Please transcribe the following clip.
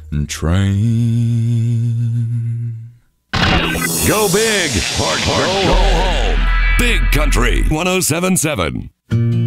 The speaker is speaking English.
train. Go big or go home. Big Country 107.7.